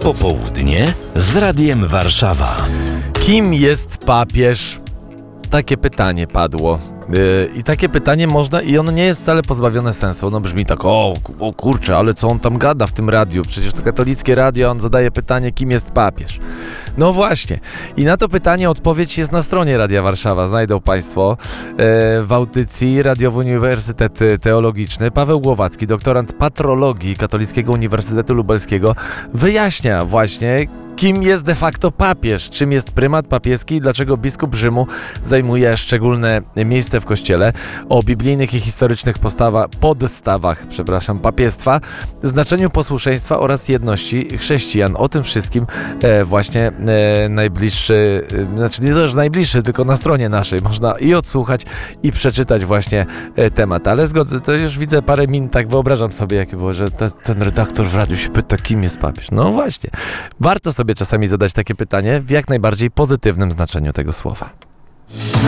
Popołudnie z Radiem Warszawa. Kim jest papież? Takie pytanie padło. I takie pytanie można, i ono nie jest wcale pozbawione sensu. Ono brzmi tak, o kurczę, ale co on tam gada w tym radiu? Przecież to katolickie radio, on zadaje pytanie, kim jest papież? No właśnie. I na to pytanie odpowiedź jest na stronie Radia Warszawa. Znajdą Państwo w audycji Radiowy Uniwersytet Teologiczny. Paweł Głowacki, doktorant patrologii Katolickiego Uniwersytetu Lubelskiego, wyjaśnia właśnie, kim jest de facto papież, czym jest prymat papieski i dlaczego biskup Rzymu zajmuje szczególne miejsce w kościele, o biblijnych i historycznych podstawach papiestwa, znaczeniu posłuszeństwa oraz jedności chrześcijan. O tym wszystkim właśnie najbliższy, znaczy nie to, że najbliższy, tylko na stronie naszej można i odsłuchać, i przeczytać właśnie temat. Ale zgodzę, to już widzę parę min, tak wyobrażam sobie, jakie było, że ten redaktor w radiu się pyta, kim jest papież. No właśnie. Warto sobie czasami zadać takie pytanie w jak najbardziej pozytywnym znaczeniu tego słowa.